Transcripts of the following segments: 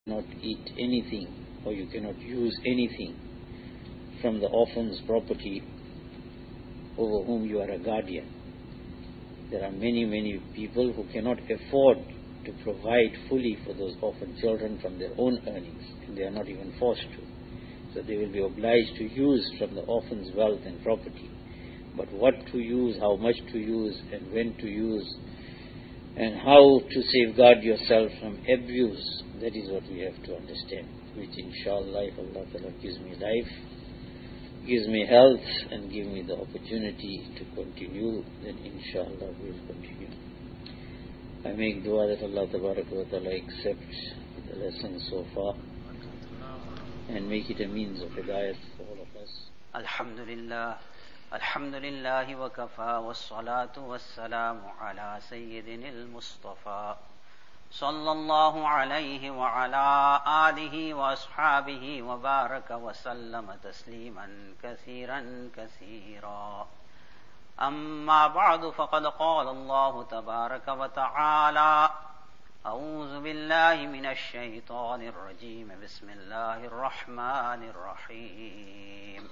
not eat anything or you cannot use anything from the orphan's property over whom you are a guardian. There are many people who cannot afford to provide fully for those orphan children from their own earnings, and they are not even forced to. So they will be obliged to use from the orphan's wealth and property. But what to use, how much to use, and when to use, and how to safeguard yourself from abuse, that is what we have to understand. Which inshallah, if Allah Ta'ala gives me life, gives me health, and give me the opportunity to continue, then inshallah we will continue. I make dua that Allah Ta'ala accept the lesson so far and make it a means of hidayat for all of us. Alhamdulillah. Alhamdulillahi wa kafa wa salatu wa salamu ala sayyidinil Mustafa sallallahu alayhi wa ala alihi wa ashabihi wa baraka wa sallama tasliman kathiran kathira. Amma ba'du faqad qala Allah tabaraka wa ta'ala أعوذ بالله من الشيطان الرجيم بسم الله الرحمن الرحيم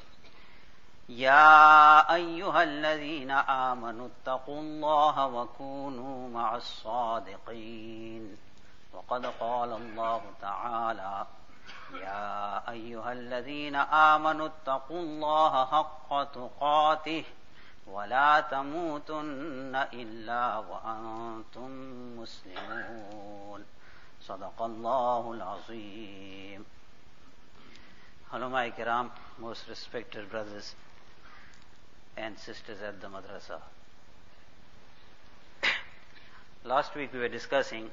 يا أيها الذين آمنوا اتقوا الله وكونوا مع الصادقين وقد قال الله تعالى يا أيها الذين آمنوا اتقوا الله حق تقاته ولا تموتن إلا وأنتم مسلمون صدق الله العظيم. Ulama Kiram, most respected brothers and sisters at the madrasa. Last week we were discussing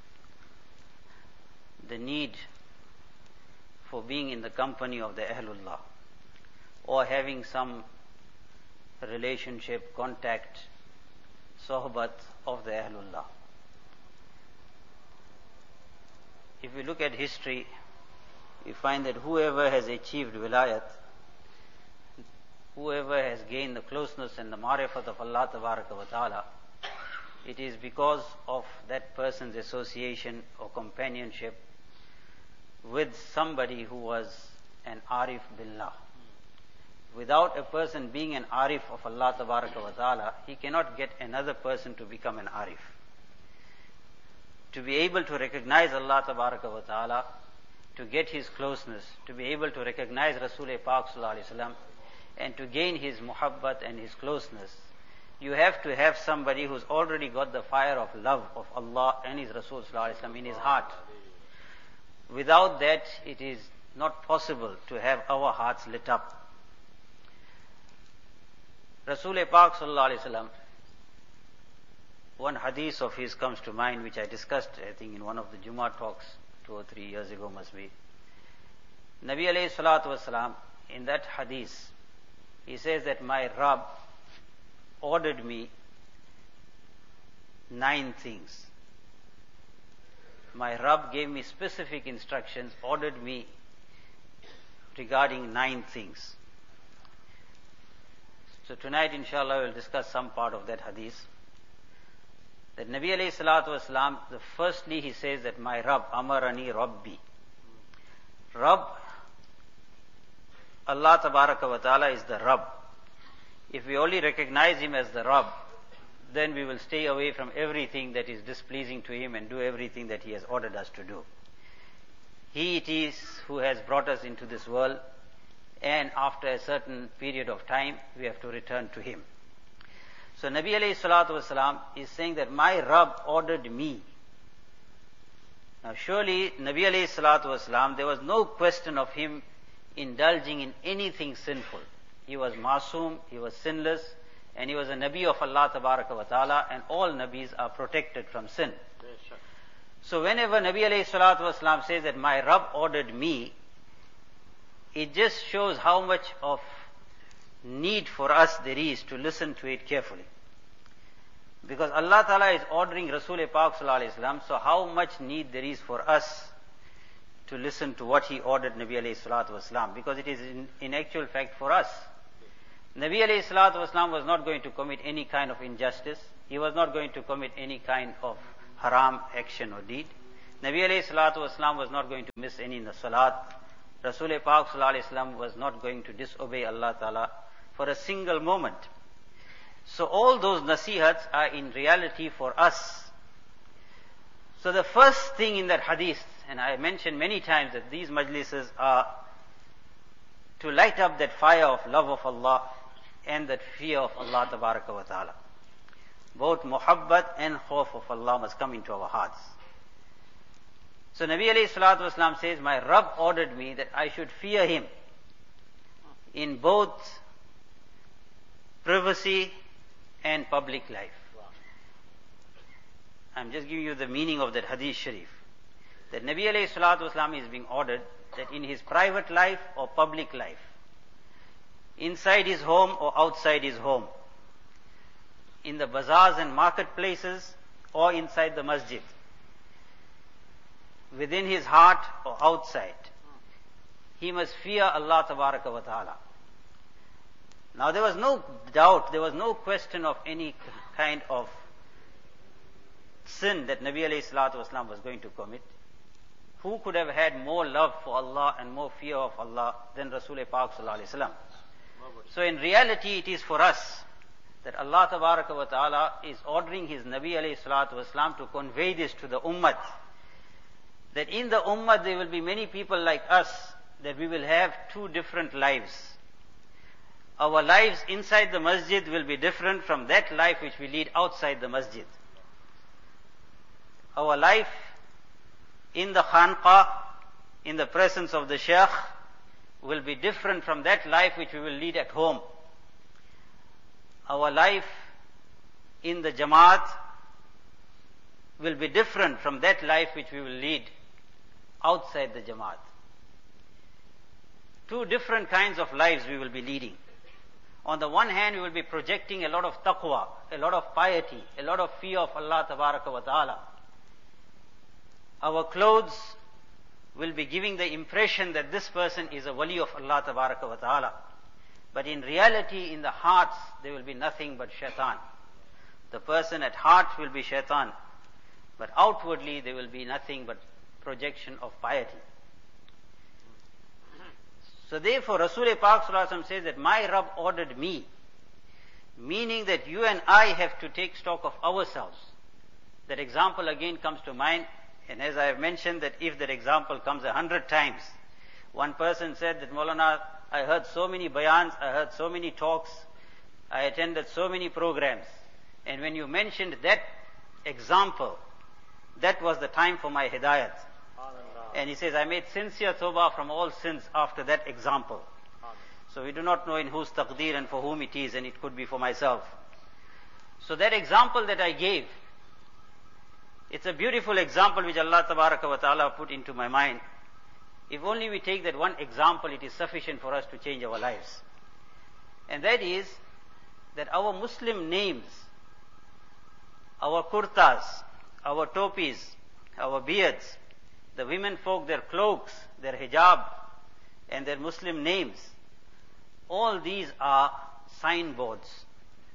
the need for being in the company of the Ahlullah or having some relationship, contact, sohbat of the Ahlullah. If we look at history, we find that whoever has achieved wilayat, whoever has gained the closeness and the marifat of Allah Tabaraka wa Ta'ala, it is because of that person's association or companionship with somebody who was an Arif Billah. Without a person being an Arif of Allah Tabaraka wa Ta'ala, he cannot get another person to become an Arif. To be able to recognize Allah Tabaraka wa Ta'ala, to get his closeness, to be able to recognize Rasul Pak Sallallahu Alaihi Wasallam, and to gain his muhabbat and his closeness, you have to have somebody who's already got the fire of love of Allah and his Rasul Sallallahu Alaihi Wasallam in his heart. Without that, it is not possible to have our hearts lit up. Rasul Pak Sallallahu Alaihi Wasallam, one hadith of his comes to mind, which I discussed, I think, in one of the Jummah talks 2 or 3 years ago must be. Nabi alayhi salatu wasalam, in that hadith, he says that my Rabb ordered me 9 things. My Rabb gave me specific instructions, ordered me regarding 9 things. So tonight, inshallah, we'll discuss some part of that hadith. That Nabi alayhi salatu wasalam, firstly he says that my Rabb, Amarani Rabbi. Rabb, Allah Tabaraka wa Ta'ala is the Rabb. If we only recognize him as the Rabb, then we will stay away from everything that is displeasing to him and do everything that he has ordered us to do. He it is who has brought us into this world, and after a certain period of time, we have to return to him. So Nabi alayhi salatu wasalam is saying that my Rabb ordered me. Now surely Nabi alayhi salatu wasalam, there was no question of him indulging in anything sinful. He was masoom, he was sinless, and he was a Nabi of Allah Tabaraka wa Ta'ala, and all Nabis are protected from sin. So whenever Nabi alayhi salatu wasalam says that my Rabb ordered me, it just shows how much of need for us there is to listen to it carefully. Because Allah Ta'ala is ordering Rasul Pak Sallallahu Alaihi Wasallam, so how much need there is for us to listen to what he ordered Nabi alayhi salatu wasalam, because it is in actual fact for us. Nabi alayhi salatu wasalam was not going to commit any kind of injustice. He was not going to commit any kind of haram action or deed. Nabi alayhi salatu wasalam was not going to miss any in the salat. Rasul Pak sallallahu alayhi wasallam was not going to disobey Allah Ta'ala for a single moment. So all those nasihats are in reality for us. So the first thing in that hadith, and I mentioned many times that these majlises are to light up that fire of love of Allah and that fear of Allah Tabaraka wa Ta'ala. Both muhabbat and khawf of Allah must come into our hearts. So Nabi alayhi salatu wasalam says, my Rabb ordered me that I should fear Him in both privacy and public life. I'm just giving you the meaning of that hadith sharif. That Nabi alayhi salatu wasalam is being ordered that in his private life or public life, inside his home or outside his home, in the bazaars and marketplaces or inside the masjid, within his heart or outside, he must fear Allah Tabaraka wa Ta'ala. Now there was no doubt, there was no question of any kind of sin that Nabi alayhi salatu wasalam was going to commit. Who could have had more love for Allah and more fear of Allah than Rasul Pak sallallahu alayhi wasallam? So in reality it is for us that Allah Tabaraka wa Ta'ala is ordering His Nabi alayhi salatu wasalam to convey this to the ummah. That in the ummah there will be many people like us, that we will have two different lives. Our lives inside the masjid will be different from that life which we lead outside the masjid. Our life in the khanqa, in the presence of the shaykh, will be different from that life which we will lead at home. Our life in the jamaat will be different from that life which we will lead outside the jamaat. Two different kinds of lives we will be leading. On the one hand, we will be projecting a lot of taqwa, a lot of piety, a lot of fear of Allah Tabaraka wa Ta'ala. Our clothes will be giving the impression that this person is a wali of Allah Tabaraka wa Ta'ala. But in reality, in the hearts, there will be nothing but shaitan. The person at heart will be shaitan. But outwardly, there will be nothing but projection of piety. So therefore, Rasul Pak sallallahu alaihi wasallam says that my Rabb ordered me, meaning that you and I have to take stock of ourselves. That example again comes to mind, and as I have mentioned that if that example comes 100 times, one person said that, Maulana, I heard so many bayans, I heard so many talks, I attended so many programs, and when you mentioned that example, that was the time for my hidayat. And he says, I made sincere tawbah from all sins after that example. So we do not know in whose taqdeer and for whom it is, and it could be for myself. So that example that I gave, it's a beautiful example which Allah Tabaraka wa Ta'ala put into my mind. If only we take that one example, it is sufficient for us to change our lives. And that is that our Muslim names, our kurtas, our topis, our beards, the women folk, their cloaks, their hijab, and their Muslim names, all these are signboards.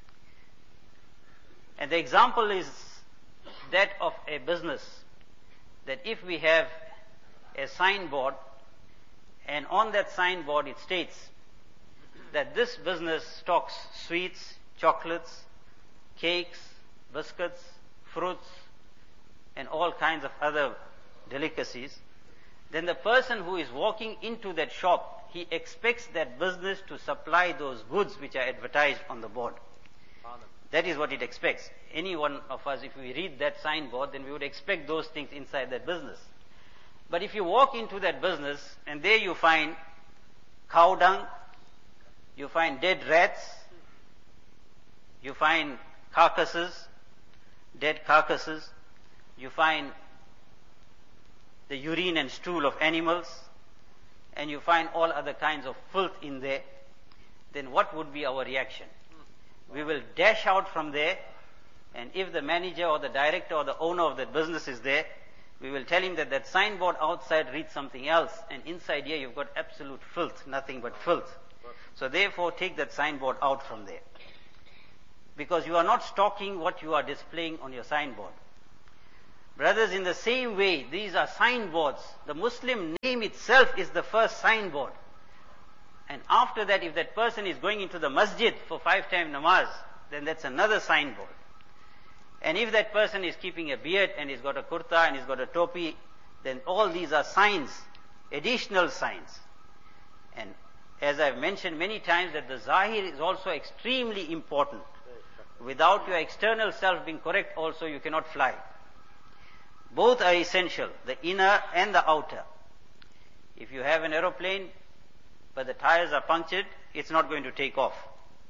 And the example is that of a business, that if we have a signboard, and on that signboard it states that this business stocks sweets, chocolates, cakes, biscuits, fruits, and all kinds of other delicacies, then the person who is walking into that shop, he expects that business to supply those goods which are advertised on the board. That is what it expects. Any one of us, if we read that signboard, then we would expect those things inside that business. But if you walk into that business, and there you find cow dung, you find dead rats, you find carcasses, dead carcasses, you find the urine and stool of animals, and you find all other kinds of filth in there, then what would be our reaction? We will dash out from there, and if the manager or the director or the owner of that business is there, we will tell him that that signboard outside reads something else, and inside here you've got absolute filth, nothing but filth. So therefore take that signboard out from there. Because you are not stocking what you are displaying on your signboard. Brothers, in the same way, these are signboards. The Muslim name itself is the first signboard. And after that, if that person is going into the masjid for 5-time namaz, then that's another signboard. And if that person is keeping a beard and he's got a kurta and he's got a topi, then all these are signs, additional signs. And as I've mentioned many times, that the zahir is also extremely important. Without your external self being correct also, you cannot fly. Both are essential, the inner and the outer. If you have an aeroplane, but the tires are punctured, it's not going to take off.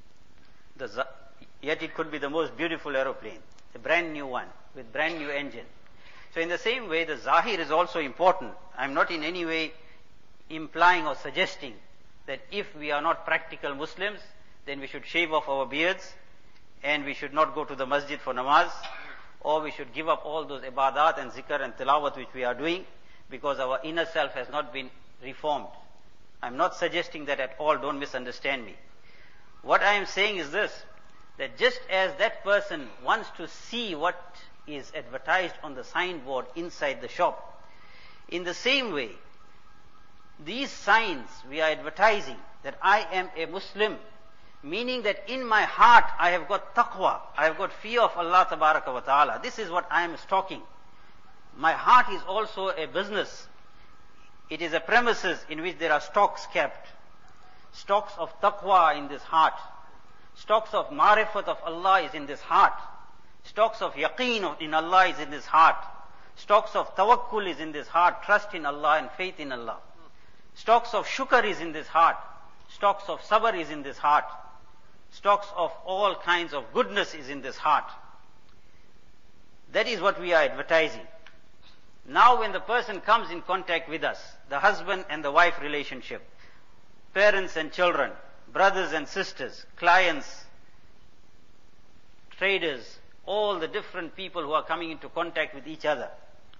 Yet it could be the most beautiful aeroplane, a brand new one, with brand new engine. So in the same way, the zahir is also important. I'm not in any way implying or suggesting that if we are not practical Muslims, then we should shave off our beards, and we should not go to the masjid for namaz, or we should give up all those ibadat and zikr and tilawat which we are doing, because our inner self has not been reformed. I'm not suggesting that at all, don't misunderstand me. What I am saying is this, that just as that person wants to see what is advertised on the signboard inside the shop, in the same way, these signs we are advertising that I am a Muslim, meaning that in my heart I have got taqwa, I have got fear of Allah tabaraka wa ta'ala. This is what I am stocking. My heart is also a business. It is a premises in which there are stocks kept. Stocks of taqwa in this heart. Stocks of ma'rifat of Allah is in this heart. Stocks of yaqeen in Allah is in this heart. Stocks of tawakkul is in this heart, trust in Allah and faith in Allah. Stocks of shukr is in this heart. Stocks of sabr is in this heart. Stocks of all kinds of goodness is in this heart. That is what we are advertising. Now when the person comes in contact with us, the husband and the wife relationship, parents and children, brothers and sisters, clients, traders, all the different people who are coming into contact with each other.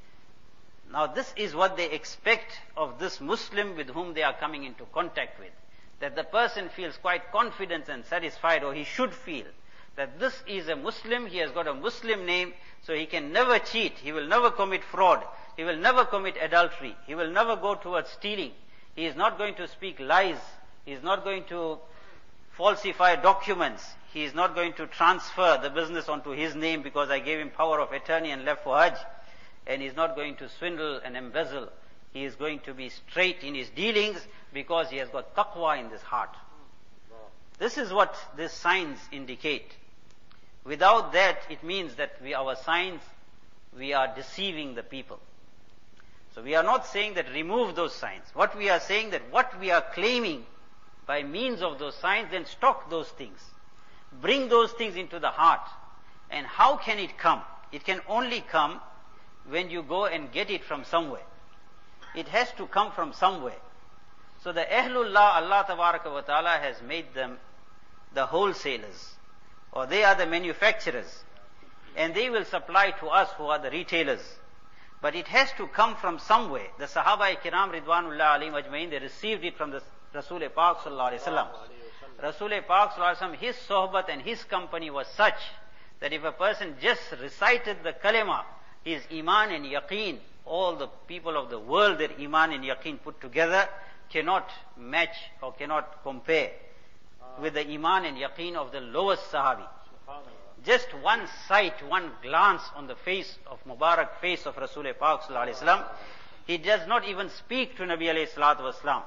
Now this is what they expect of this Muslim with whom they are coming into contact with. That the person feels quite confident and satisfied, or he should feel, that this is a Muslim, he has got a Muslim name, so he can never cheat, he will never commit fraud, he will never commit adultery, he will never go towards stealing, he is not going to speak lies, he is not going to falsify documents, he is not going to transfer the business onto his name because I gave him power of attorney and left for Hajj, and he is not going to swindle and embezzle. He is going to be straight in his dealings because he has got taqwa in his heart. This is what these signs indicate. Without that, it means that our signs, we are deceiving the people. So we are not saying that remove those signs. What we are saying that what we are claiming by means of those signs, then stock those things. Bring those things into the heart. And how can it come? It can only come when you go and get it from somewhere. It has to come from somewhere. So the Ahlullah, Allah Tabaraka wa Ta'ala has made them the wholesalers, or they are the manufacturers, and they will supply to us who are the retailers. But it has to come from somewhere. The Sahaba Kiram Ridwanullah Alayhim Ajmain, they received it from the Rasul Pak Sallallahu Alaihi Wasallam. Rasul Pak Sallallahu Alaihi Wasallam, his sohbat and his company was such that if a person just recited the kalima, his iman and yaqeen, all the people of the world, their iman and yaqeen put together, cannot match or cannot compare with the iman and yaqeen of the lowest sahabi. Just one sight, one glance on the face of Mubarak face of Rasul Pak Sallallahu Alaihi Wasallam, he does not even speak to Nabi Alayhi Salatu Wasallam.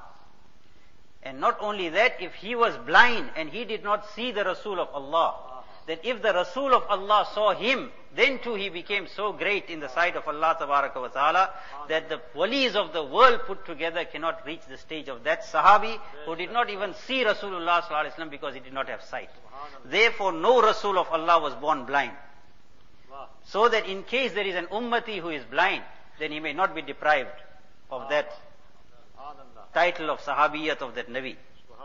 And not only that, if he was blind and he did not see the Rasul of Allah, then if the Rasul of Allah saw him, then too he became so great in the sight of Allah Tabaraka wa Ta'ala that the walis of the world put together cannot reach the stage of that Sahabi who did not even see Rasulullah Sallallahu Alaihi Wasallam because he did not have sight. Therefore no Rasul of Allah was born blind. So that in case there is an ummati who is blind, then he may not be deprived of that title of Sahabiyat of that Nabi.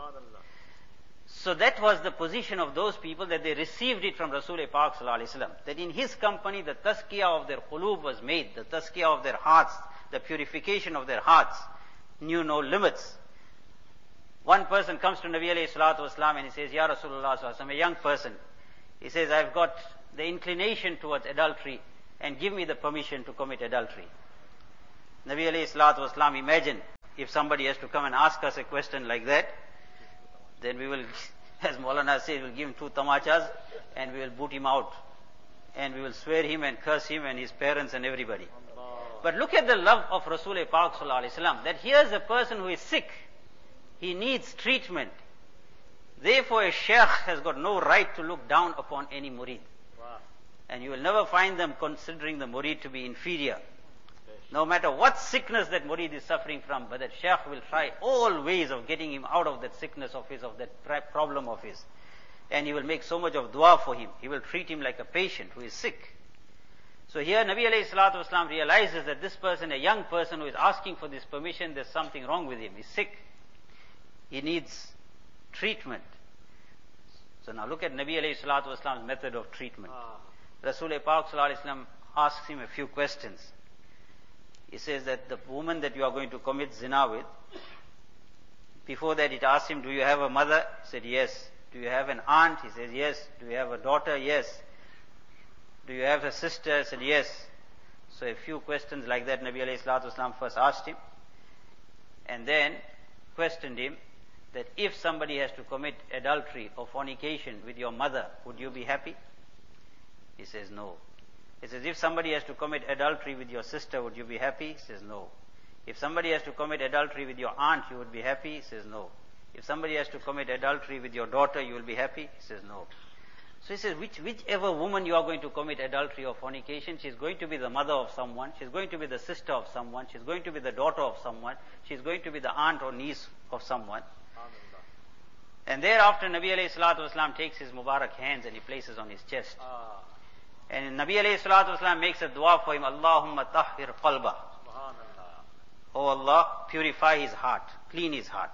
So that was the position of those people, that they received it from Rasul Pak Sallallahu Alaihi Wasallam. That in his company the tazkiyah of their qulub was made, the tazkiyah of their hearts, the purification of their hearts knew no limits. One person comes to Nabi Alayhi Salatu Wasallam and he says, Ya Rasulullah Sallallahu Alaihi Wasallam, a young person, he says, I've got the inclination towards adultery and give me the permission to commit adultery. Nabi alayhi salatu wasalam, imagine if somebody has to come and ask us a question like that, then we will, as Maulana says, we'll give him 2 tamachas and we will boot him out. And we will swear him and curse him and his parents and everybody. But look at the love of Rasul Pak sallallahu alaihi wasallam, that here's a person who is sick. He needs treatment. Therefore a sheikh has got no right to look down upon any murid. And you will never find them considering the murid to be inferior. No matter what sickness that murid is suffering from, but that sheikh will try all ways of getting him out of that sickness of his, of that problem of his. And he will make so much of dua for him. He will treat him like a patient who is sick. So here Nabi alayhi salatu wasalam realizes that this person, a young person who is asking for this permission, there's something wrong with him. He's sick. He needs treatment. So now look at Nabi alayhi salatu wasalam's method of treatment. Rasul Pak sallallahu alaihi wasallam asks him a few questions. He says that the woman that you are going to commit zina with, before that it asks him, do you have a mother? He said, yes. Do you have an aunt? He says, yes. Do you have a daughter? Yes. Do you have a sister? He said, yes. So a few questions like that Nabi alayhi salatu wasalam first asked him, and then questioned him that if somebody has to commit adultery or fornication with your mother, would you be happy? He says, no. He says, if somebody has to commit adultery with your sister, would you be happy? He says, no. If somebody has to commit adultery with your aunt, you would be happy? He says, no. If somebody has to commit adultery with your daughter, you will be happy? He says, no. So he says, whichever woman you are going to commit adultery or fornication, she's going to be the mother of someone, she's going to be the sister of someone, she's going to be the daughter of someone, she's going to be the aunt or niece of someone. And thereafter Nabi alayhi salatu wasalam takes his Mubarak hands and he places on his chest. And Nabi alayhi salatu wasalam makes a dua for him, Allahumma tahhir qalba. Oh Allah, purify his heart, clean his heart.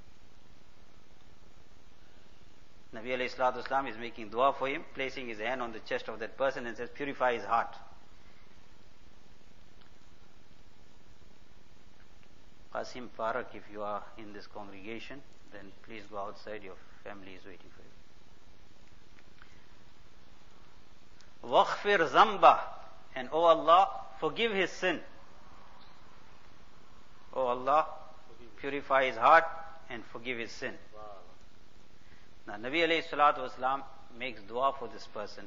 Nabi alayhi salatu wasalam is making dua for him, placing his hand on the chest of that person and says, purify his heart. Qasim Farak, if you are in this congregation, then please go outside, your family is waiting for you. Waghfir zamba, and O Allah, forgive his sin. O Allah, purify his heart and forgive his sin. Now Nabi alayhi salatu wasalam makes dua for this person.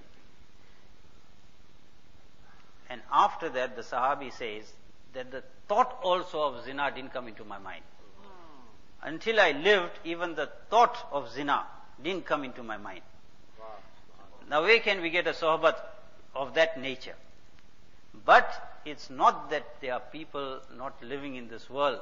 And after that the Sahabi says that the thought also of zina didn't come into my mind. Until I lived, even the thought of zina didn't come into my mind. Now where can we get a sohbat of that nature? But it's not that there are people not living in this world,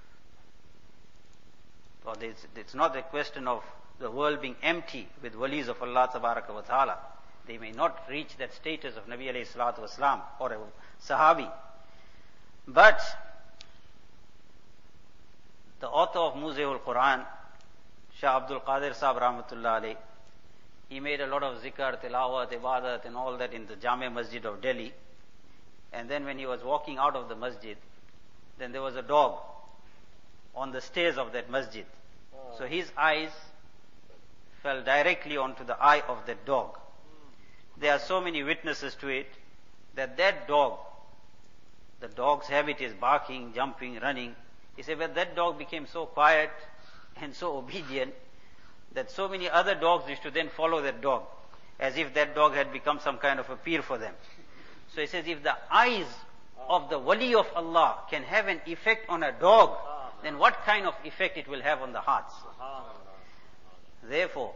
or it's not a question of the world being empty with walis of Allah tabaraka wa ta'ala. They may not reach that status of Nabi alayhi salatu wasalam or a Sahabi. But the author of Muzehul Quran, Shah Abdul Qadir Sahib Rahmatullah alayh, he made a lot of zikr, tilawat, ibadat and all that in the Jami Masjid of Delhi. And then when he was walking out of the masjid, then there was a dog on the stairs of that masjid. So his eyes fell directly onto the eye of that dog. There are so many witnesses to it that dog, the dog's habit is barking, jumping, running. He said, but that dog became so quiet and so obedient that so many other dogs used to then follow that dog, as if that dog had become some kind of a peer for them. So he says, if the eyes of the wali of Allah can have an effect on a dog, then what kind of effect it will have on the hearts? Therefore,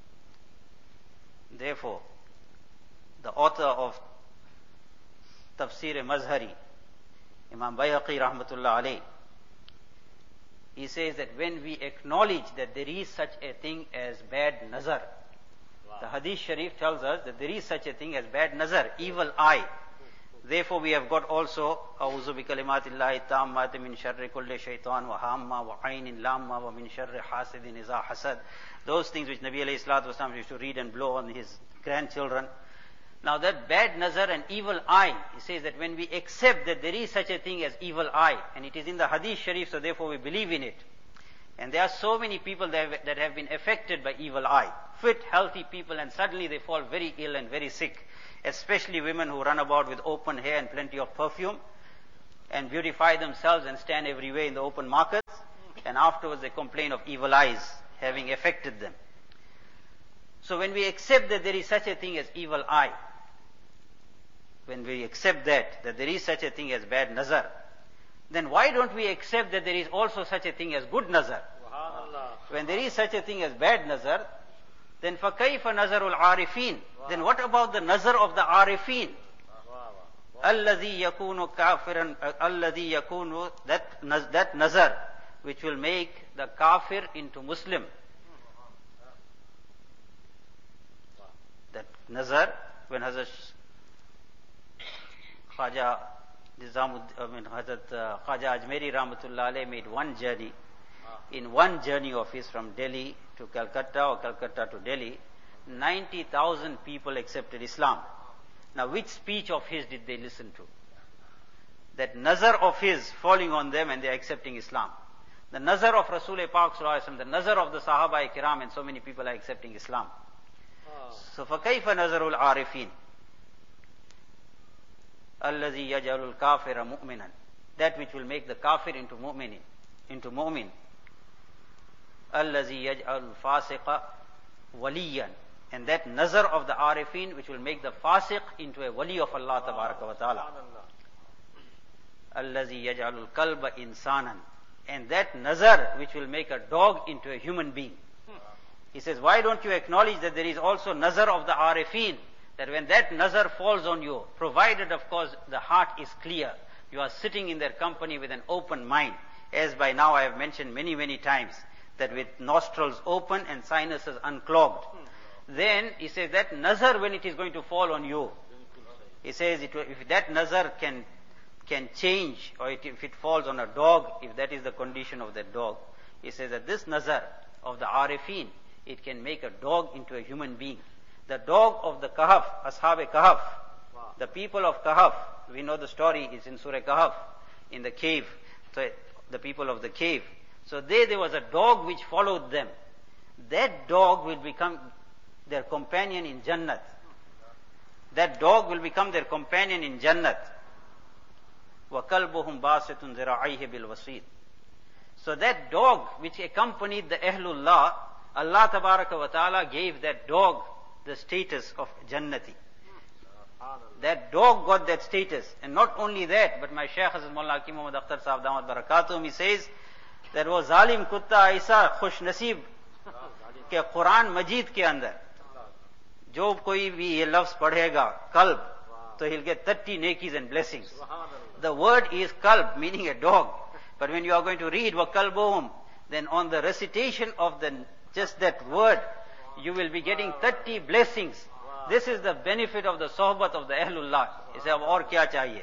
the author of Tafsir Mazhari, Imam Bayhaqi Rahmatullah alayh, he says that when we acknowledge that there is such a thing as bad nazar, the Hadith Sharif tells us that there is such a thing as bad nazar, evil eye. Therefore we have got also, A'udhu bi kalimatillahi tammati min sharri kulli shaitan wa hamma wa aynin lamma wa min sharri hasidin iza hasad. Those things which Nabi alayhi salatu wasalam used to read and blow on his grandchildren. Now that bad nazar and evil eye, he says that when we accept that there is such a thing as evil eye, and it is in the Hadith Sharif, so therefore we believe in it. And there are so many people that have been affected by evil eye. Fit, healthy people, and suddenly they fall very ill and very sick. especially women who run about with open hair and plenty of perfume and beautify themselves and stand everywhere in the open markets, and afterwards they complain of evil eyes having affected them. So when we accept that there is such a thing as evil eye, when we accept that there is such a thing as bad nazar, then why don't we accept that there is also such a thing as good nazar? When there is such a thing as bad nazar, then فَكَيْفَ نَظَرُ الْعَارِفِينَ? Then what about the nazar of the arifin? الَّذِي يَكُونُ كَافِرًا الَّذِي يَكُونُ that nazar which will make the kafir into Muslim. That nazar, when Hazrat Khaja Khaja Ajmeri Rahmatullah Alayh made one journey, in one journey of his from Delhi to Calcutta or Calcutta to Delhi, 90,000 people accepted Islam. Now which speech of his did they listen to? That nazar of his falling on them and they are accepting Islam. The nazar of Rasul-e Pak Sallallahu Alaihi Wasallam, the nazar of the Sahaba-i Kiram, and so many people are accepting Islam. So فَكَيْفَ نَظَرُ الْعَارِفِينَ الَّذِي يَجْعَلُ الْكَافِرَ مُؤْمِنًا, that which will make the kafir into mu'min. الَّذِي يَجْعَلُ الْفَاسِقَ وَلِيًّا, and that nazar of the arifin which will make the fasiq into a wali of Allah tabaraka wa ta'ala. الَّذِي يَجْعَلُ الْكَلْبَ إِنسَانًا, and that nazar which will make a dog into a human being. He says, why don't you acknowledge that there is also nazar of the arifin, that when that nazar falls on you, provided of course the heart is clear, you are sitting in their company with an open mind, as by now I have mentioned many, many times, that with nostrils open and sinuses unclogged. Then he says that nazar, when it is going to fall on you, he says if that nazar can change, or if it falls on a dog, if that is the condition of that dog, he says that this nazar of the arifin, it can make a dog into a human being. The dog of the Kahf, Ashab-e Kahf, the people of Kahf, we know the story is in Surah Kahf, in the cave, so the people of the cave. So there was a dog which followed them. That dog will become their companion in Jannat. That dog will become their companion in Jannat. وَكَلْبُهُمْ بَاسِطٌ ذِرَاعَيْهِ بِالْوَسِيدِ. So that dog which accompanied the Ahlullah, Allah Tabaraka wa Ta'ala gave that dog the status of Jannati. That dog got that status. And not only that, but my Shaykh Hazrat Maulana Hakim Muhammad Akhtar Sahab Damat Barakatuhum, he says, that वो जालिम कुत्ता ऐसा खुश नसीब के कुरान मजीद के अंदर जो कोई भी ये लफ्ज पढ़ेगा कल्ब, so he'll get 30 nekies and blessings. The word is kalb, meaning a dog. But when you are going to read وَكَلْبُهُمْ, then on the recitation of just that word, you will be getting 30 blessings. This is the benefit of the sohbat of the Ahlullah. He says, aur kya chahiye?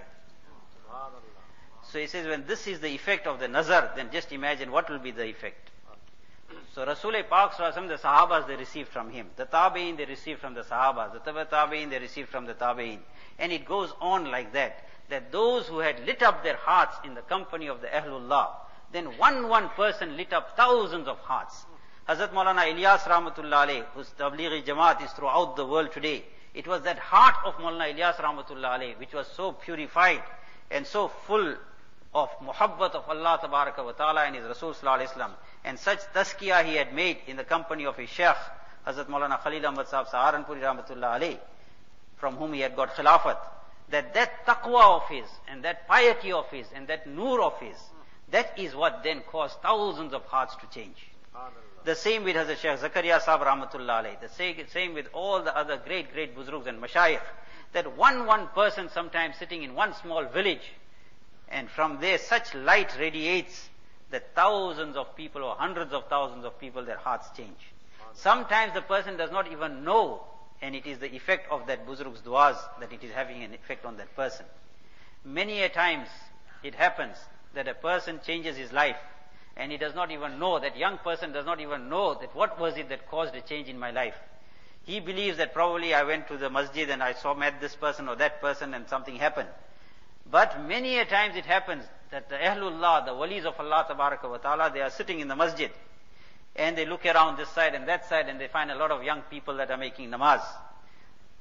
So he says, when this is the effect of the nazar, then just imagine what will be the effect. So Rasul-e Pak Sallallahu Alaihi Wasallam, the Sahabas they received from him. The Tabi'in they received from the Sahabas. The Tabi'in they received from the Tabi'in. And it goes on like that. That those who had lit up their hearts in the company of the Ahlullah, then one person lit up thousands of hearts. Hazrat Maulana Ilyas Rahmatullah Alayh, whose Tablighi Jamaat is throughout the world today, it was that heart of Maulana Ilyas Rahmatullah Alayh which was so purified and so full of muhabbat of Allah Tabaraka wa Ta'ala and His Rasul Sallallahu Alaihi Wasallam, and such tazkiyah he had made in the company of his Shaykh, Hazrat Maulana Khalil Ahmad Sahab Saharanpuri Rahmatullah Alayh, from whom he had got khilafat, that taqwa of his, and that piety of his, and that nur of his, that is what then caused thousands of hearts to change. The same with Hazrat Shaykh Zakaria Sahab Rahmatullah Alayh, the same with all the other great buzrugs and mashayikh, that one person sometimes sitting in one small village, and from there such light radiates that thousands of people or hundreds of thousands of people, their hearts change. Sometimes the person does not even know, and it is the effect of that buzrug's du'as that it is having an effect on that person. Many a times it happens that a person changes his life and he does not even know, that young person does not even know that what was it that caused a change in my life. He believes that probably I went to the masjid and I met this person or that person and something happened. But many a times it happens that the Ahlullah, the walis of Allah Tabaraka wa Ta'ala, they are sitting in the masjid and they look around this side and that side and they find a lot of young people that are making namaz.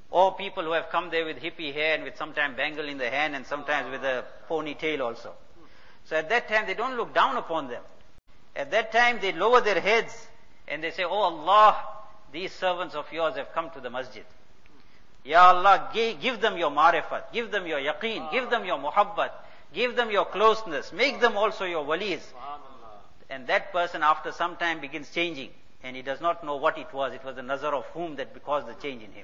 Or people who have come there with hippie hair and with sometimes bangle in the hand and sometimes with a ponytail also. So at that time they don't look down upon them. At that time they lower their heads and they say, "Oh Allah, these servants of yours have come to the masjid. Ya Allah, give them your marifat, give them your yaqeen, give them your muhabbat, give them your closeness, make them also your walis." And that person after some time begins changing and he does not know what it was. It was the nazar of whom that caused the change in him.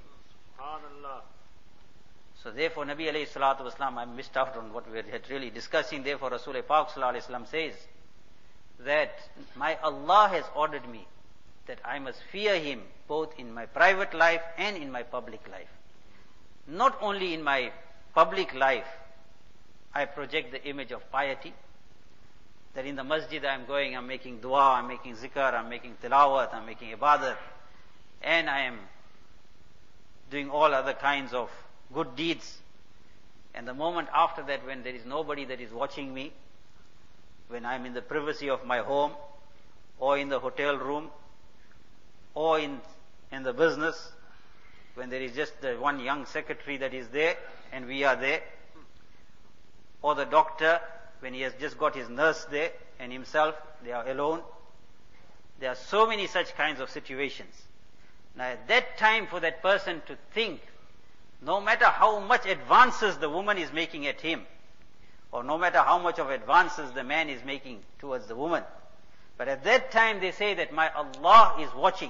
So therefore Nabi alayhi salatu wasalam, I missed out on what we had really discussing. Therefore Rasul Pak sallallahu alayhi wasallam says that my Allah has ordered me that I must fear Him both in my private life and in my public life. Not only in my public life, I project the image of piety, that in the masjid I am going, I'm making dua, I'm making zikr, I'm making tilawat, I'm making ibadat, and I am doing all other kinds of good deeds. And the moment after that, when there is nobody that is watching me, when I am in the privacy of my home, or in the hotel room, or in the business, when there is just the one young secretary that is there, and we are there, or the doctor, when he has just got his nurse there, and himself, they are alone. There are so many such kinds of situations. Now at that time for that person to think, no matter how much advances the woman is making at him, or no matter how much of advances the man is making towards the woman, but at that time they say that my Allah is watching.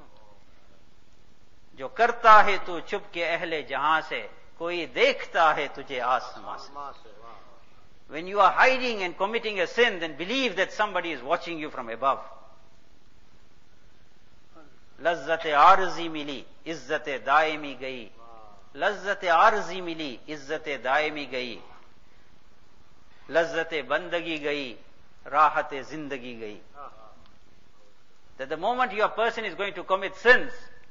जो करता है तू चुप के अहले जहां से, कोई देखता है तुझे आसमां से. When you are hiding and committing a sin, then believe that somebody is watching you from above. लज्जत आरज़ी मिली, इज्जत दायमी गई. लज्जत आरज़ी मिली, इज्जत दायमी गई. लज्जत बंदगी गई, राहत जिंदगी गई. That the moment your person is going to commit sins,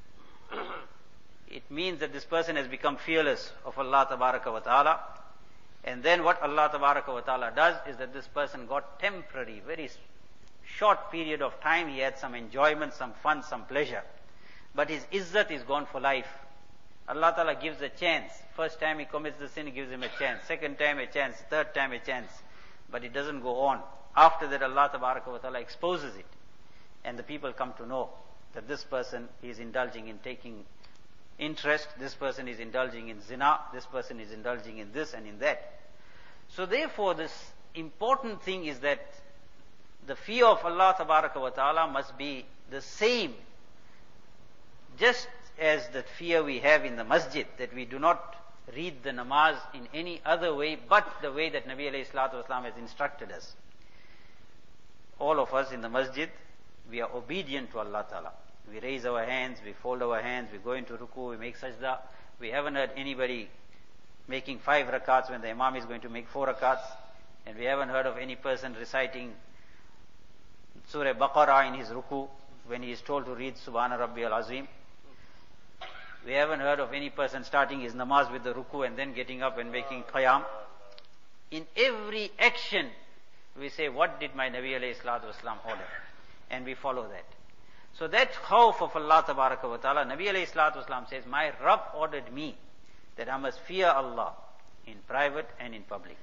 it means that this person has become fearless of Allah Tabaraka wa Ta'ala. And then what Allah Tabaraka wa Ta'ala does is that this person got temporary, very short period of time, he had some enjoyment, some fun, some pleasure. But his izzat is gone for life. Allah Ta'ala gives a chance. First time he commits the sin, he gives him a chance. Second time a chance. Third time a chance. But it doesn't go on. After that Allah Tabaraka wa Ta'ala exposes it. And the people come to know that this person is indulging in taking interest, this person is indulging in zina, this person is indulging in this and in that. So therefore this important thing is that the fear of Allah Tabaraka wa Ta'ala must be the same, just as the fear we have in the masjid, that we do not read the namaz in any other way but the way that Nabi alayhi salatu wasalam has instructed us. All of us in the masjid, we are obedient to Allah Ta'ala. We raise our hands, we fold our hands, we go into ruku, we make sajda. We haven't heard anybody making 5 rakats when the imam is going to make 4 rakats. And we haven't heard of any person reciting Surah Baqarah in his ruku when he is told to read Subhana Rabbi al-Azim. We haven't heard of any person starting his namaz with the ruku and then getting up and making qiyam. In every action, we say, what did my Nabi alayhi salatu wasalam order? And we follow that. So that khawf of Allah Tabaraka wa Ta'ala, Nabi alayhi salatu wasalam says, my Rabb ordered me that I must fear Allah in private and in public.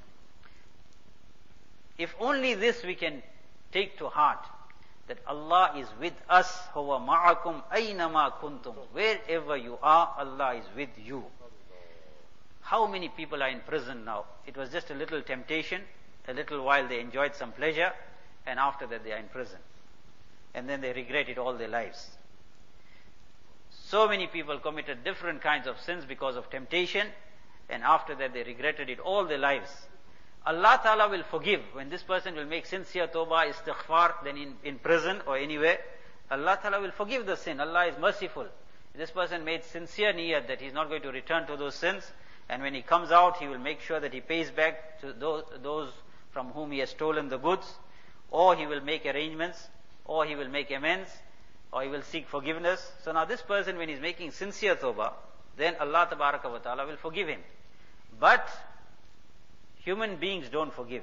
If only this we can take to heart, that Allah is with us, huwa ma'akum aynama kuntum. Wherever you are, Allah is with you. How many people are in prison now? It was just a little temptation, a little while they enjoyed some pleasure, and after that they are in prison. And then they regret it all their lives. So many people committed different kinds of sins because of temptation, and after that they regretted it all their lives. Allah Ta'ala will forgive. When this person will make sincere tawbah, istighfar, then in prison or anywhere, Allah Ta'ala will forgive the sin. Allah is merciful. This person made sincere niyat that he's not going to return to those sins, and when he comes out, he will make sure that he pays back to those from whom he has stolen the goods, or he will make arrangements, or he will make amends, or he will seek forgiveness. So now this person, when he's making sincere tawbah, then Allah Tabaraka wa Ta'ala will forgive him. But human beings don't forgive.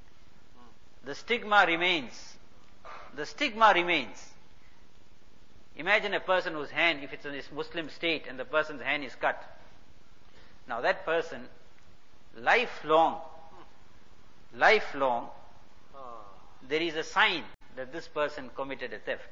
The stigma remains. The stigma remains. Imagine a person whose hand, if it's in this Muslim state and the person's hand is cut. Now that person, lifelong, there is a sign that this person committed a theft.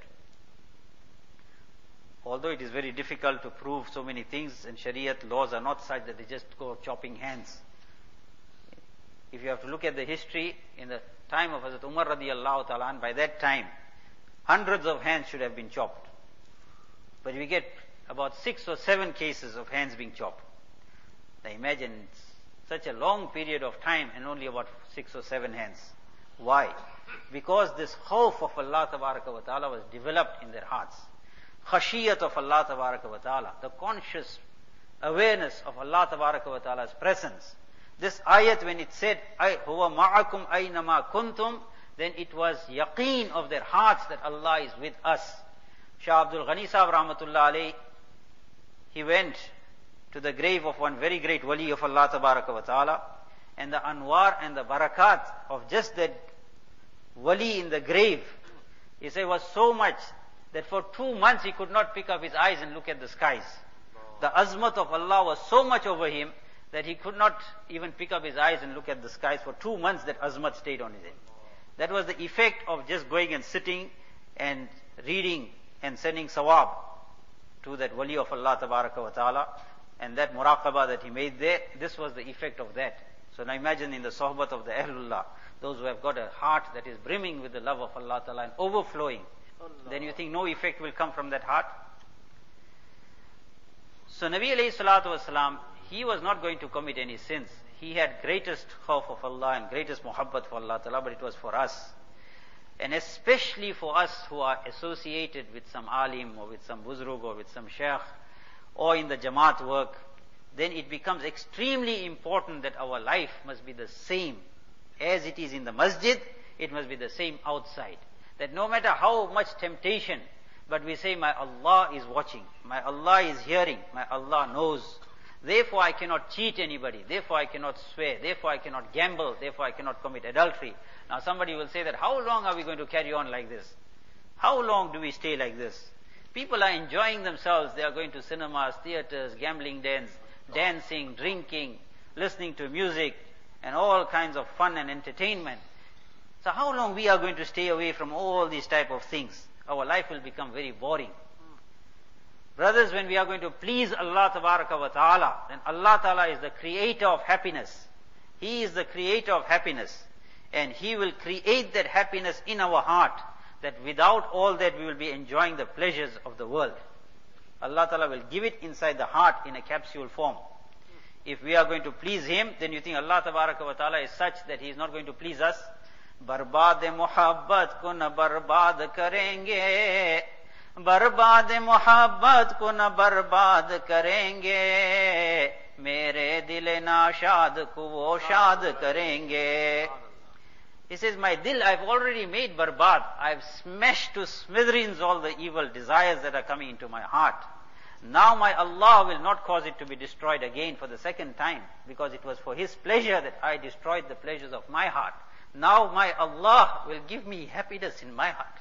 Although it is very difficult to prove so many things, and Shariat laws are not such that they just go chopping hands. If you have to look at the history, in the time of Hazrat Umar radiallahu ta'ala anh, by that time, hundreds of hands should have been chopped. But we get about 6 or 7 cases of hands being chopped. Now imagine such a long period of time and only about 6 or 7 hands. Why? Because this khawf of Allah tabaraka wa ta'ala was developed in their hearts. Khashiyat of Allah tabaraka wa ta'ala, the conscious awareness of Allah tabaraka wa ta'ala's presence. This ayat, when it said, huwa ma'akum aynama kuntum, then it was yaqeen of their hearts that Allah is with us. Shah Abdul Ghani Sahib rahmatullah alayhi, he went to the grave of one very great wali of Allah tabaraka wa ta'ala, and the anwar and the barakat of just that wali in the grave, he said, was so much that for 2 months he could not pick up his eyes and look at the skies. The azmat of Allah was so much over him that he could not even pick up his eyes and look at the skies. For 2 months that azmat stayed on his head. That was the effect of just going and sitting and reading and sending sawab to that wali of Allah tabaraka wa ta'ala, and that muraqabah that he made there, this was the effect of that. So now imagine in the sohbat of the Ahlullah, those who have got a heart that is brimming with the love of Allah ta'ala and overflowing, then you think no effect will come from that heart? So Nabi alayhi salatu wasalam, he was not going to commit any sins. He had greatest khawf of Allah and greatest muhabbat for Allah ta'ala, but it was for us. And especially for us who are associated with some alim or with some buzrug or with some shaykh or in the jamaat work, then it becomes extremely important that our life must be the same. As it is in the masjid, it must be the same outside. That no matter how much temptation, but we say, my Allah is watching, my Allah is hearing, my Allah knows. Therefore I cannot cheat anybody, therefore I cannot swear, therefore I cannot gamble, therefore I cannot commit adultery. Now somebody will say that, how long are we going to carry on like this? How long do we stay like this? People are enjoying themselves, they are going to cinemas, theaters, gambling dens, dancing, drinking, listening to music, and all kinds of fun and entertainment. So how long we are going to stay away from all these type of things? Our life will become very boring. Brothers, when we are going to please Allah tabaraka wa ta'ala, then Allah ta'ala is the creator of happiness. He is the creator of happiness. And He will create that happiness in our heart, that without all that we will be enjoying the pleasures of the world. Allah ta'ala will give it inside the heart in a capsule form. If we are going to please Him, then you think Allah tabaraka wa ta'ala is such that He is not going to please us. बर्बाद मोहब्बत को न बर्बाद करेंगे, बर्बाद मोहब्बत को न बर्बाद करेंगे, मेरे दिल नाशाद को वो शाद करेंगे. He says, my dil I've already made barbad. I've smashed to smithereens all the evil desires that are coming into my heart. Now my Allah will not cause it to be destroyed again for the second time, because it was for His pleasure that I destroyed the pleasures of my heart. Now my Allah will give me happiness in my heart.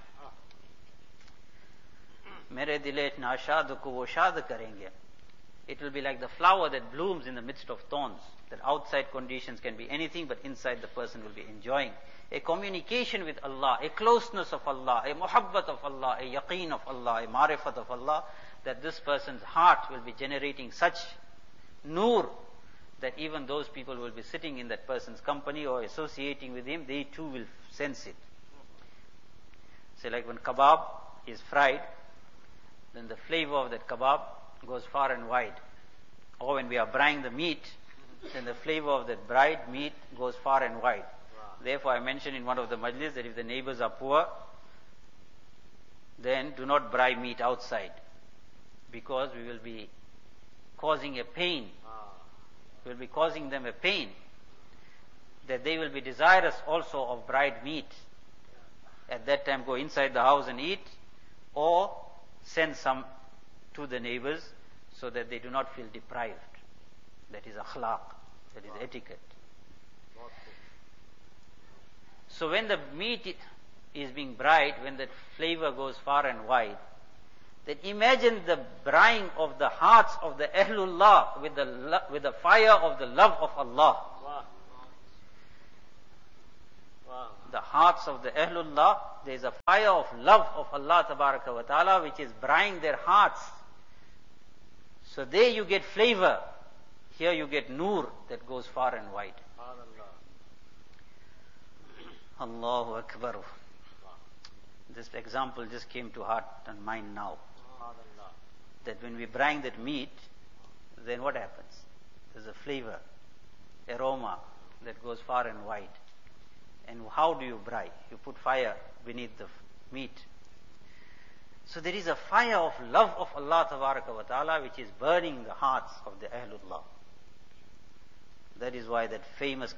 Mere dile nashad ko wo shad karenge. It will be like the flower that blooms in the midst of thorns. That outside conditions can be anything, but inside the person will be enjoying a communication with Allah, a closeness of Allah, a muhabbat of Allah, a yaqeen of Allah, a marifat of Allah, that this person's heart will be generating such nur that even those people who will be sitting in that person's company or associating with him, they too will sense it. Say like when kebab is fried, then the flavor of that kebab goes far and wide. Or when we are frying the meat, then the flavor of that fried meat goes far and wide. Therefore I mentioned in one of the majlis that if the neighbors are poor, then do not fry meat outside, because we will be causing a pain. We will be causing them a pain, that they will be desirous also of fried meat. At that time go inside the house and eat, or send some to the neighbors so that they do not feel deprived. That is akhlaq, that is etiquette. So when the meat is being fried, when that flavor goes far and wide, Then imagine the drying of the hearts of the Ahlullah with the fire of the love of Allah. Wow. Wow. The hearts of the Ahlullah, there is a fire of love of Allah Tabaraka wa Ta'ala which is drying their hearts. So there you get flavor. Here you get nur that goes far and wide. Allahu Akbar. This example just came to heart and mind now. That when we brine that meat, then what happens? There's a flavor, aroma that goes far and wide. And how do you brine? You put fire beneath the meat. So there is a fire of love of Allah Tabaraka wa Ta'ala which is burning the hearts of the Ahlullah. That is why that famous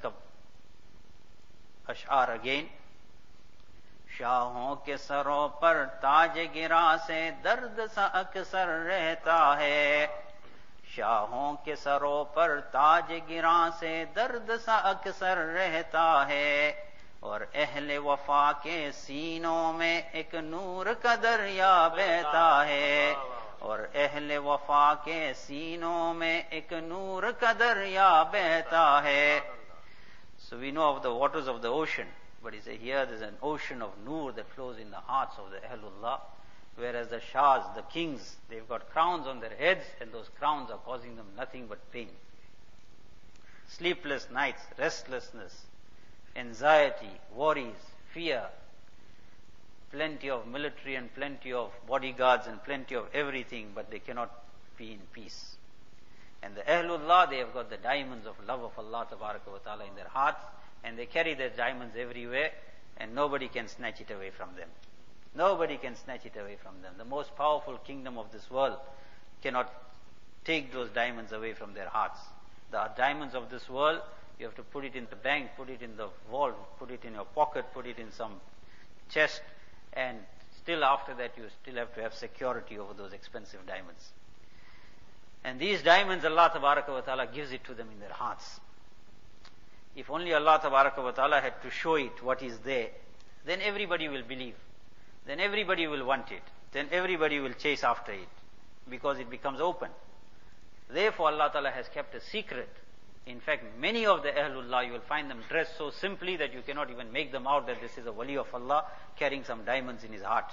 Ash'ar again, शाहों के सरों पर ताज गिरा से दर्द सा अक्सर रहता है शाहों के सरों पर ताज गिरा से दर्द सा अक्सर रहता है और अहले वफा के सीनों में एक नूर का दरिया बहता है और अहले वफा के सीनों में एक नूर का दरिया बहता है. So we know of the waters of the ocean. But he said here there's an ocean of nur that flows in the hearts of the Ahlullah, whereas the Shahs, the kings, they've got crowns on their heads and those crowns are causing them nothing but pain. Sleepless nights, restlessness, anxiety, worries, fear, plenty of military and plenty of bodyguards and plenty of everything, but they cannot be in peace. And the Ahlullah, they have got the diamonds of love of Allah Tabaraka wa Ta'ala in their hearts, and they carry their diamonds everywhere, and nobody can snatch it away from them. Nobody can snatch it away from them. The most powerful kingdom of this world cannot take those diamonds away from their hearts. The diamonds of this world, you have to put it in the bank, put it in the vault, put it in your pocket, put it in some chest, and still after that you still have to have security over those expensive diamonds. And these diamonds, Allah Tabaraka wa Ta'ala gives it to them in their hearts. If only Allah Tabaraka wa Ta'ala had to show it what is there, then everybody will believe. Then everybody will want it. Then everybody will chase after it. Because it becomes open. Therefore Allah Ta'ala has kept a secret. In fact, many of the Ahlullah, you will find them dressed so simply that you cannot even make them out that this is a wali of Allah carrying some diamonds in his heart.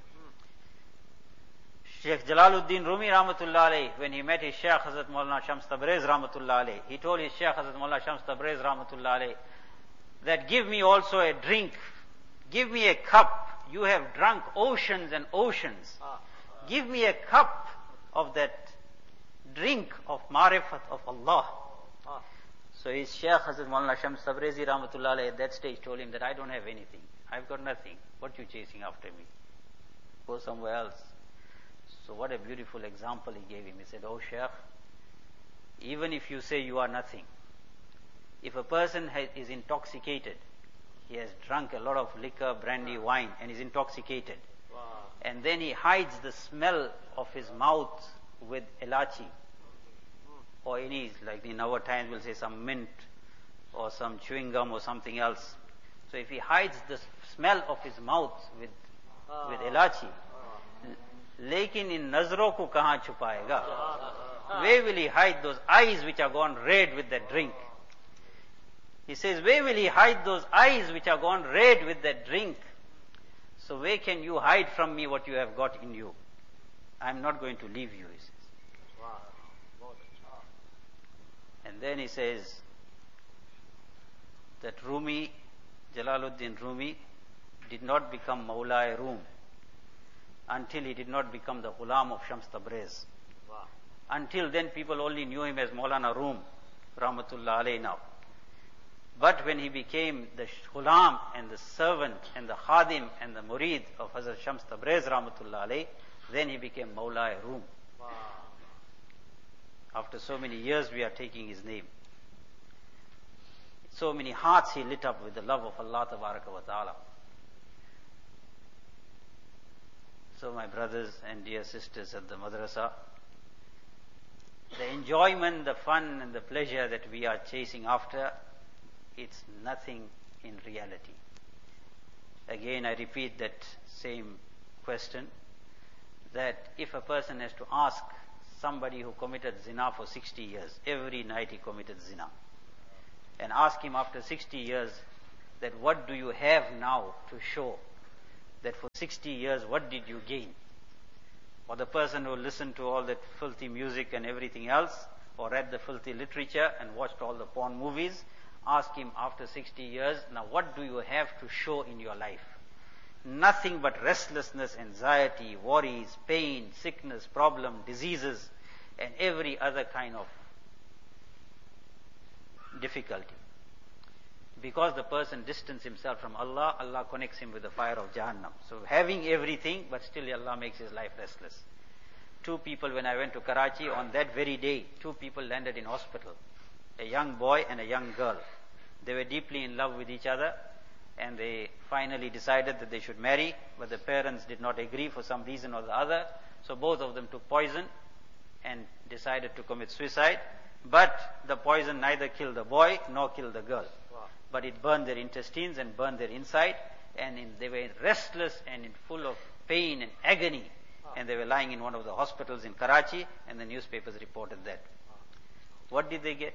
Shaykh Jalaluddin Rumi Rahmatullah alayh, when he met his Shaykh Hazrat Maulana Shams Tabriz Rahmatullah alayh, he told his Shaykh Hazrat Maulana Shams Tabriz Rahmatullah alayh that give me also a drink, give me a cup. You have drunk oceans and oceans. Give me a cup of that drink of marifat of Allah. So his Shaykh Hazrat Maulana Shams Tabrizi Rahmatullah alayh at that stage told him that I don't have anything. I've got nothing. What are you chasing after me? Go somewhere else. So what a beautiful example he gave him. He said, oh Shaykh, even if you say you are nothing, if a person is intoxicated, he has drunk a lot of liquor, brandy, wine, and is intoxicated, and then he hides the smell of his mouth with elachi, or any, like in our times we'll say some mint, or some chewing gum or something else. So if he hides the smell of his mouth with elachi, लेकिन इन नजरों को कहां छुपाएगा? Where will he hide those eyes which are gone red with that drink? He says, where will he hide those eyes which are gone red with that drink? So where can you hide from me what you have got in you? I'm not going to leave you, he says. And then he says that Rumi, Jalaluddin Rumi, did not become Mawla-e-Rum until he did not become the Ghulam of Shams Tabriz. Until then people only knew him as Maulana Rum, Rahmatullah alayhi now. But when he became the Ghulam and the servant and the Khadim and the Murid of Hazrat Shams Tabriz Rahmatullah alayhi, then he became Mawla-e-Rum. After so many years we are taking his name. So many hearts he lit up with the love of Allah Tabaraka wa Ta'ala. So my brothers and dear sisters at the madrasa, the enjoyment, the fun and the pleasure that we are chasing after, it's nothing in reality. Again I repeat that same question, that if a person has to ask somebody who committed zina for 60 years, every night he committed zina, and ask him after 60 years that what do you have now to show that for 60 years what did you gain? Or the person who listened to all that filthy music and everything else, or read the filthy literature and watched all the porn movies, ask him after 60 years, now what do you have to show in your life? Nothing but restlessness, anxiety, worries, pain, sickness, problem, diseases, and every other kind of difficulty. Because the person distances himself from Allah, Allah connects him with the fire of Jahannam. So having everything, but still Allah makes his life restless. 2 people, when I went to Karachi, on that very day, 2 people landed in hospital. A young boy and a young girl. They were deeply in love with each other, and they finally decided that they should marry, but the parents did not agree for some reason or the other. So both of them took poison and decided to commit suicide. But the poison neither killed the boy nor killed the girl. But it burned their intestines and burned their inside, and they were restless and full of pain and agony, and they were lying in one of the hospitals in Karachi, and the newspapers reported that. What did they get?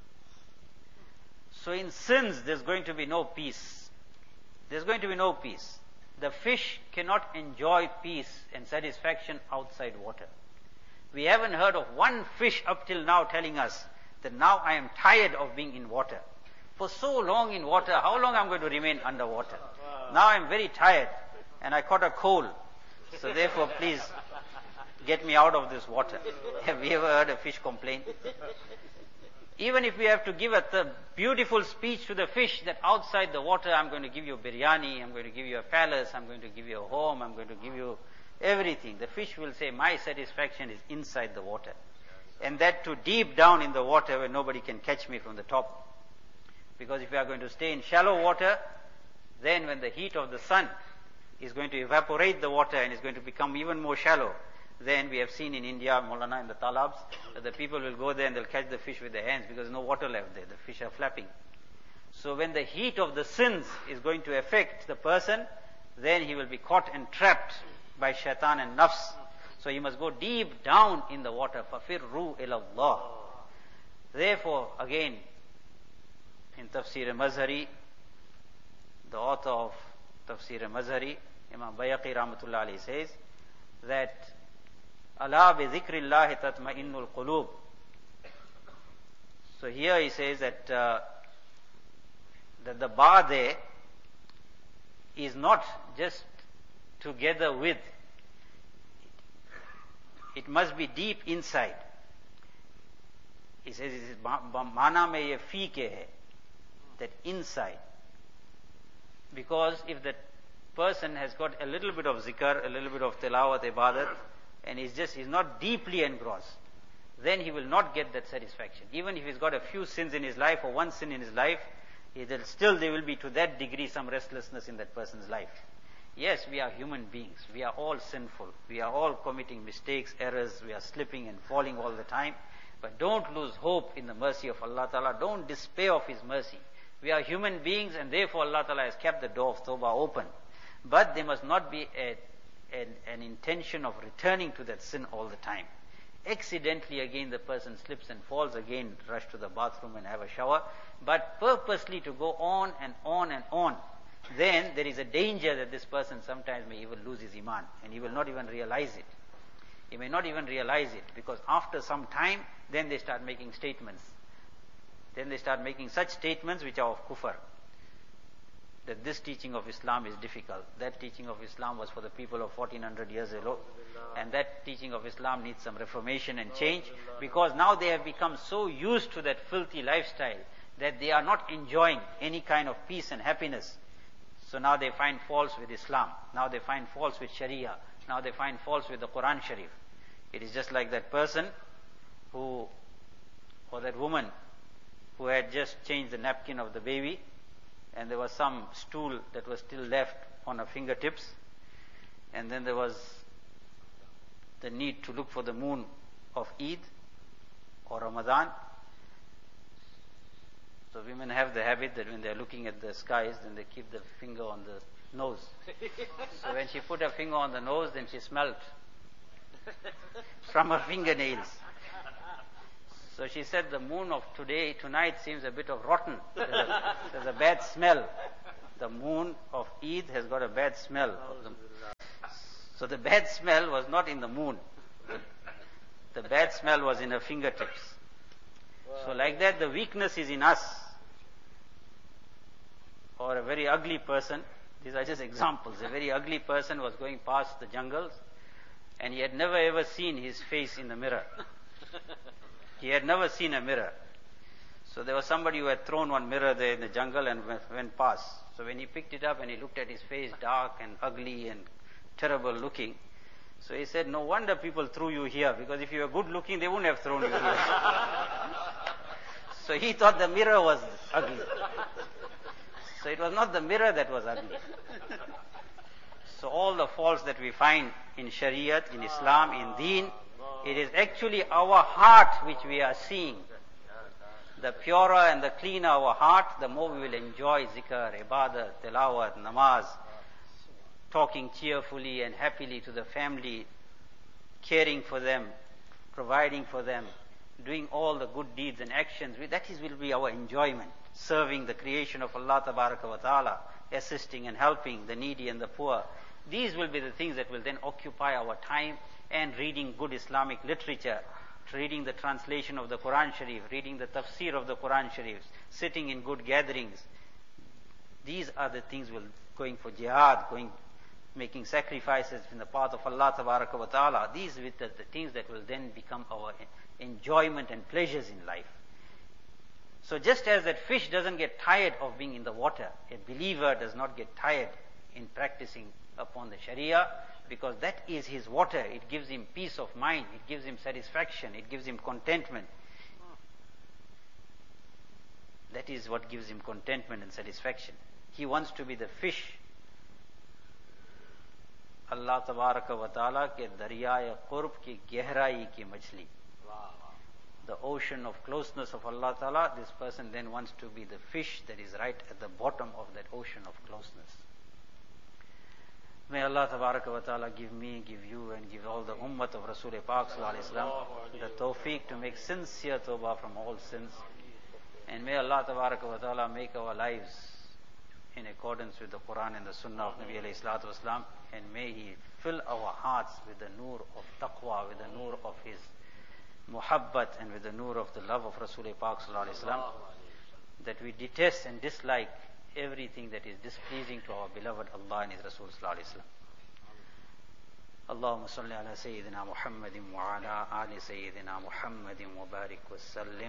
So in sins, there's going to be no peace. There's going to be no peace. The fish cannot enjoy peace and satisfaction outside water. We haven't heard of one fish up till now telling us that now I am tired of being in water. For so long in water, how long I'm going to remain underwater? Now I'm very tired and I caught a cold. So therefore, please get me out of this water. Have you ever heard a fish complain? Even if we have to give a beautiful speech to the fish that outside the water I'm going to give you biryani, I'm going to give you a palace, I'm going to give you a home, I'm going to give you everything. The fish will say, my satisfaction is inside the water. And that too deep down in the water where nobody can catch me from the top. Because if you are going to stay in shallow water, then when the heat of the sun is going to evaporate the water and is going to become even more shallow, then we have seen in India, Maulana, in the talabs, that the people will go there and they'll catch the fish with their hands because there's no water left there. The fish are flapping. So when the heat of the sins is going to affect the person, then he will be caught and trapped by shaitan and nafs. So he must go deep down in the water. فَفِرُّوا إِلَى اللَّهِ. Therefore, again, in Tafsir Mazhari, the author of Tafsir Mazhari, Imam Bayaqi Rahmatullah alayhi says that Allah bi dhikrillahi tatma'innul qulub. So here he says that that the ba there is not just together with, it must be deep inside. He says mana mein ye fi ke hai, that inside. Because if the person has got a little bit of zikr, a little bit of tilawat, ibadat, and he's not deeply engrossed, then he will not get that satisfaction. Even if he's got a few sins in his life or one sin in his life, still there will be to that degree some restlessness in that person's life. Yes, we are human beings. We are all sinful. We are all committing mistakes, errors. We are slipping and falling all the time. But don't lose hope in the mercy of Allah Ta'ala. Don't despair of His mercy. We are human beings, and therefore Allah Ta'ala has kept the door of Tawbah open. But there must not be an intention of returning to that sin all the time. Accidentally again the person slips and falls, again rush to the bathroom and have a shower. But purposely to go on and on and on, then there is a danger that this person sometimes may even lose his iman, and he will not even realize it. He may not even realize it, because after some time, then they start making statements. Then they start making such statements which are of kufr. That this teaching of Islam is difficult. That teaching of Islam was for the people of 1400 years ago. And that teaching of Islam needs some reformation and change, because now they have become so used to that filthy lifestyle that they are not enjoying any kind of peace and happiness. So now they find faults with Islam. Now they find faults with Sharia. Now they find faults with the Quran Sharif. It is just like that person or that woman who had just changed the napkin of the baby, and there was some stool that was still left on her fingertips, and then there was the need to look for the moon of Eid or Ramadan. So women have the habit that when they are looking at the skies, then they keep the finger on the nose. So when she put her finger on the nose, then she smelt from her fingernails. So she said, the moon of tonight seems a bit of rotten. There's a bad smell. The moon of Eid has got a bad smell. So the bad smell was not in the moon. The bad smell was in her fingertips. So like that, the weakness is in us. Or a very ugly person, these are just examples. A very ugly person was going past the jungles and he had never ever seen his face in the mirror. He had never seen a mirror. So there was somebody who had thrown one mirror there in the jungle and went past. So when he picked it up and he looked at his face, dark and ugly and terrible looking, so he said, no wonder people threw you here, because if you were good looking, they wouldn't have thrown you here. So he thought the mirror was ugly. So it was not the mirror that was ugly. So all the faults that we find in Shariat, in Islam, in Deen, it is actually our heart which we are seeing. The purer and the cleaner our heart, the more we will enjoy zikr, ibadah, tilawat, namaz, talking cheerfully and happily to the family, caring for them, providing for them, doing all the good deeds and actions. That will be our enjoyment. Serving the creation of Allah Tabaraka wa Ta'ala, assisting and helping the needy and the poor. These will be the things that will then occupy our time, and reading good Islamic literature, reading the translation of the Quran Sharif, reading the tafsir of the Quran Sharif, sitting in good gatherings. These are the things going for jihad, making sacrifices in the path of Allah Tabaraka wa Ta'ala. These are the things that will then become our enjoyment and pleasures in life. So just as that fish doesn't get tired of being in the water, a believer does not get tired in practicing upon the Sharia, because that is his water. It gives him peace of mind, it gives him satisfaction, it gives him contentment. That is what gives him contentment and satisfaction. He wants to be the fish. Allah Tabaraka wa Ta'ala ke darya-e qurb ki gehrai ki machli. The ocean of closeness of Allah Ta'ala, this person then wants to be the fish that is right at the bottom of that ocean of closeness. May Allah Tabaraka wa Ta'ala give me, give you, and give all the ummah of Rasul Pak Sallallahu Alaihi Wasallam the tawfiq to make sincere tawbah from all sins. And may Allah Tabaraka wa Ta'ala make our lives in accordance with the Quran and the Sunnah of Nabi Alayhi Salatu Wasallam, and may He fill our hearts with the nur of taqwa, with the nur of His muhabbat, and with the nur of the love of Rasul Pak Sallallahu Alaihi Wasallam, that we detest and dislike everything that is displeasing to our beloved Allah and His Rasul Sallallahu Alaihi Wasallam. Allahumma salli ala Sayyidina Muhammadin wa ala ali Sayyidina Muhammadin wa barik wa sallim.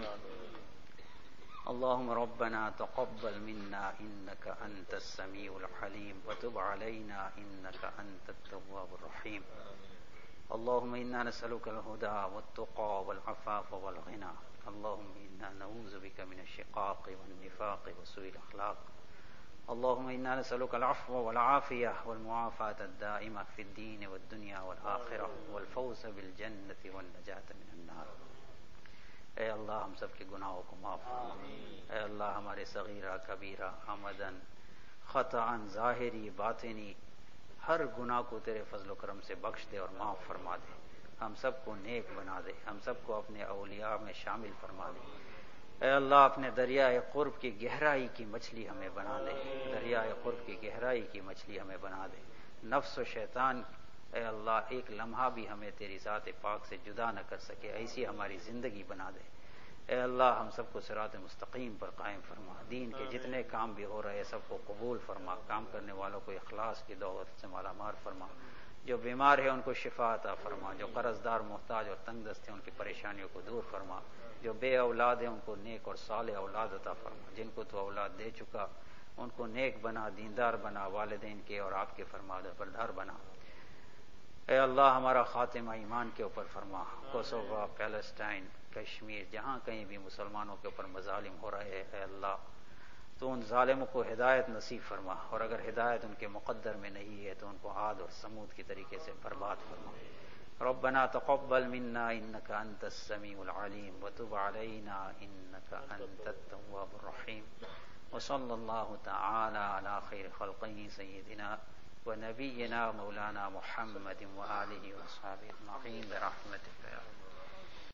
اللهم ربنا تقبل منا إنك أنت السميع العليم وتب علينا إنك أنت التواب الرحيم. اللهم إنا نسألك الهدى والتقى والعفاف والغنى. اللهم إنا نعوذ بك من الشقاق والنفاق وسوء الأخلاق. اللهم إنا نسألك العفو والعافية والمعافاة الدائمة في الدين والدنيا والآخرة والفوز بالجنة والنجاة من النار. اے اللہ ہم سب کے گناہوں کو معاف فرما. اے اللہ ہمارے صغیرہ کبیرہ آمدن خطأً ظاہری باطنی ہر گناہ کو تیرے فضل و کرم سے بخش دے اور معاف فرما دے. ہم سب کو نیک بنا دے. ہم سب کو اپنے اولیاء میں شامل فرما دے. اے اللہ اپنے دریائے قرب کی گہرائی کی مچھلی ہمیں بنا دے. دریائے قرب کی گہرائی کی مچھلی ہمیں بنا دے. نفس و شیطان اے اللہ ایک لمحہ بھی ہمیں تیری ذات پاک سے جدا نہ کر سکے، ایسی ہماری زندگی بنا دے. اے اللہ ہم سب کو صراط مستقیم پر قائم فرما. دین کے جتنے کام بھی ہو رہے سب کو قبول فرما. کام کرنے والوں کو اخلاص کی دعوت سے مالا مال فرما. جو بیمار ہے ان کو شفا عطا فرما. جو قرض دار محتاج اور تنگ دست ہیں ان کی پریشانیوں کو دور فرما. جو بے اولاد ہیں ان کو نیک اور صالح اولاد عطا فرما. جن کو تو اولاد دے چکا ان کو نیک بنا، دیندار بنا، والدین کے اور آپ کے فرمانبردار بنا. اے اللہ ہمارا خاتمہ ایمان کے اوپر فرما. کوسووا، پیلسٹائن، کشمیر، جہاں کہیں بھی مسلمانوں کے اوپر مظالم ہو رہے ہیں، اے اللہ تو ان ظالموں کو ہدایت نصیب فرما، اور اگر ہدایت ان کے مقدر میں نہیں ہے تو ان کو عاد اور سمود کی طریقے سے برباد فرما. ربنا تقبل منا انك انت السميع العليم وتب علينا انك انت التواب الرحيم. وصلى الله تعالى على خير خلقه سيدنا ونبينا مولانا محمد وآله وصحبه أجمعين برحمتك يا رب.